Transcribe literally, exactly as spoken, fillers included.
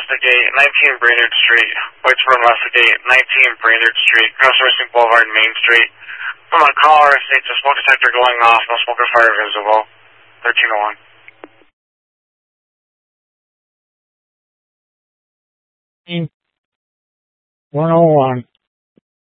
investigate nineteen Brainerd Street. Whites for investigate nineteen Brainerd Street. Cross Racing Boulevard, Main Street. From a caller states a smoke detector going off, no smoke or fire visible. thirteen oh one. one oh one.